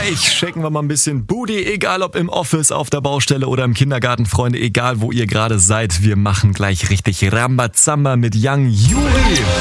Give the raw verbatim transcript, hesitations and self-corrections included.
Gleich schicken wir mal ein bisschen Booty, egal ob im Office, auf der Baustelle oder im Kindergarten, Freunde, egal wo ihr gerade seid. Wir machen gleich richtig Rambazamba mit Young Juri.